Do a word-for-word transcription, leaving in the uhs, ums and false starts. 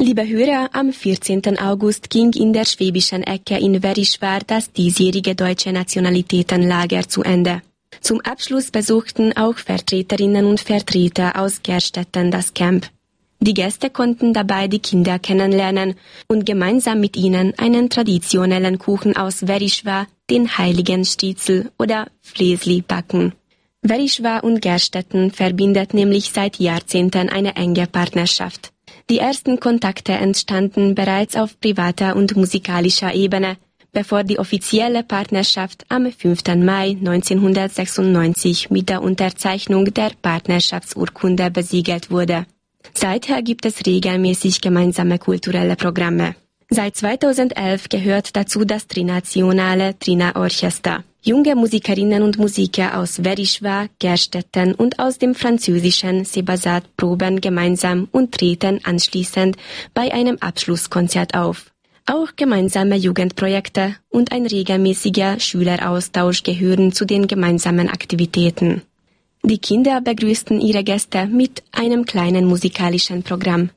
Liebe Hörer, am vierzehnten August ging in der schwäbischen Ecke in Werischwar das diesjährige deutsche Nationalitätenlager zu Ende. Zum Abschluss besuchten auch Vertreterinnen und Vertreter aus Gerstetten das Camp. Die Gäste konnten dabei die Kinder kennenlernen und gemeinsam mit ihnen einen traditionellen Kuchen aus Werischwar, den Heiligen Stitzel oder Fläsli, backen. Werischwar und Gerstetten verbindet nämlich seit Jahrzehnten eine enge Partnerschaft. Die ersten Kontakte entstanden bereits auf privater und musikalischer Ebene, bevor die offizielle Partnerschaft am fünften Mai neunzehnhundertsechsundneunzig mit der Unterzeichnung der Partnerschaftsurkunde besiegelt wurde. Seither gibt es regelmäßig gemeinsame kulturelle Programme. Seit zweitausendelf gehört dazu das trinationale Trina-Orchester. Junge Musikerinnen und Musiker aus Werischwar, Gerstetten und aus dem französischen Sebazat proben gemeinsam und treten anschließend bei einem Abschlusskonzert auf. Auch gemeinsame Jugendprojekte und ein regelmäßiger Schüleraustausch gehören zu den gemeinsamen Aktivitäten. Die Kinder begrüßten ihre Gäste mit einem kleinen musikalischen Programm.